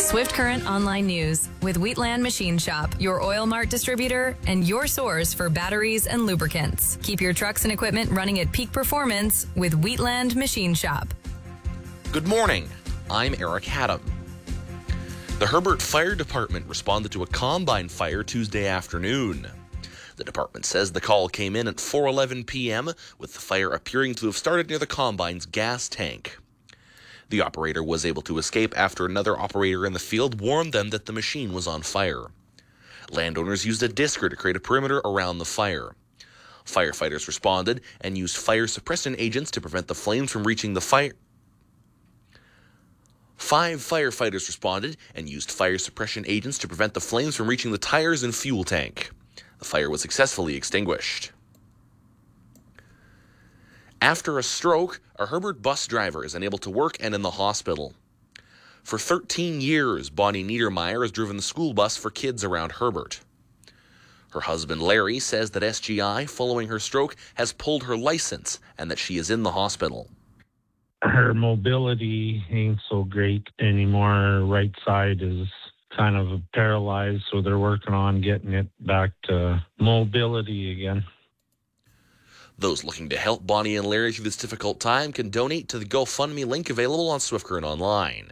Swift Current Online News with Wheatland Machine Shop, your Oil Mart distributor and your source for batteries and lubricants. Keep your trucks and equipment running at peak performance with Wheatland Machine Shop. Good morning. I'm Eric Haddam. The Herbert Fire Department responded to a combine fire Tuesday afternoon. The department says the call came in at 4:11 p.m., with the fire appearing to have started near the combine's gas tank. The operator was able to escape after another operator in the field warned them that the machine was on fire. Landowners used a disker to create a perimeter around the fire. Firefighters responded and used fire suppressant agents to prevent the flames from reaching the fire. 5 firefighters responded and used fire suppression agents to prevent the flames from reaching the tires and fuel tank. The fire was successfully extinguished. After a stroke, a Herbert bus driver is unable to work and in the hospital. For 13 years, Bonnie Niedermeyer has driven the school bus for kids around Herbert. Her husband Larry says that SGI, following her stroke, has pulled her license and that she is in the hospital. Her mobility ain't so great anymore. Right side is kind of paralyzed, so they're working on getting it back to mobility again. Those looking to help Bonnie and Larry through this difficult time can donate to the GoFundMe link available on Swift Current Online.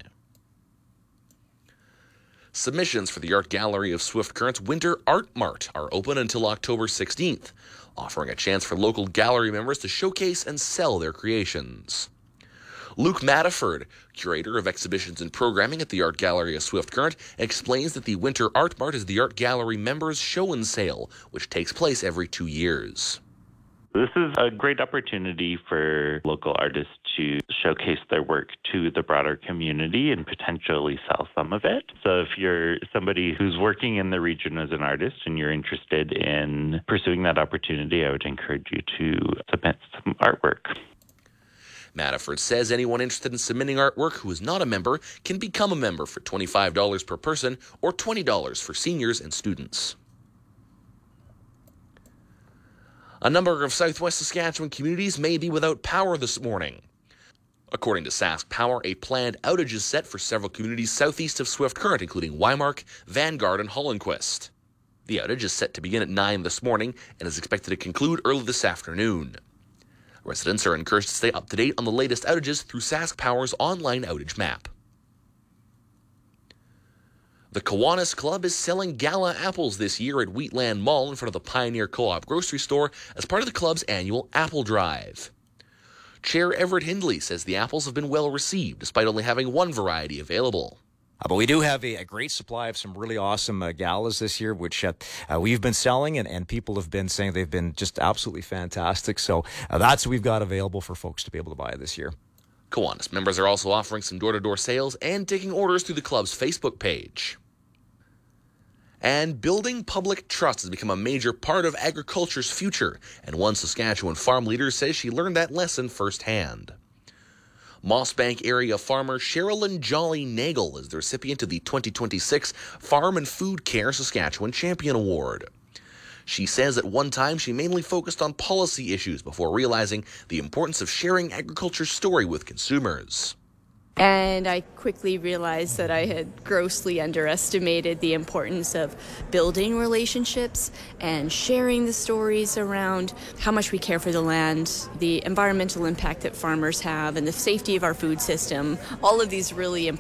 Submissions for the Art Gallery of Swift Current's Winter Art Mart are open until October 16th, offering a chance for local gallery members to showcase and sell their creations. Luke Mattaford, curator of exhibitions and programming at the Art Gallery of Swift Current, explains that the Winter Art Mart is the Art Gallery members' show and sale, which takes place every 2 years. This is a great opportunity for local artists to showcase their work to the broader community and potentially sell some of it. So if you're somebody who's working in the region as an artist and you're interested in pursuing that opportunity, I would encourage you to submit some artwork. Mattaford says anyone interested in submitting artwork who is not a member can become a member for $25 per person or $20 for seniors and students. A number of southwest Saskatchewan communities may be without power this morning. According to Sask Power, a planned outage is set for several communities southeast of Swift Current, including Wymark, Vanguard, and Hollenquist. The outage is set to begin at 9 this morning and is expected to conclude early this afternoon. Residents are encouraged to stay up to date on the latest outages through Sask Power's online outage map. The Kiwanis Club is selling gala apples this year at Wheatland Mall in front of the Pioneer Co-op grocery store as part of the club's annual apple drive. Chair Everett Hindley says the apples have been well received, despite only having one variety available. But we do have a great supply of some really awesome galas this year, which we've been selling, and people have been saying they've been just absolutely fantastic. So that's what we've got available for folks to be able to buy this year. Kiwanis members are also offering some door-to-door sales and taking orders through the club's Facebook page. And building public trust has become a major part of agriculture's future, and one Saskatchewan farm leader says she learned that lesson firsthand. Mossbank area farmer Sherilyn Jolly Nagel is the recipient of the 2026 Farm and Food Care Saskatchewan Champion Award. She says at one time she mainly focused on policy issues before realizing the importance of sharing agriculture's story with consumers. And I quickly realized that I had grossly underestimated the importance of building relationships and sharing the stories around how much we care for the land, the environmental impact that farmers have, and the safety of our food system. All of these really important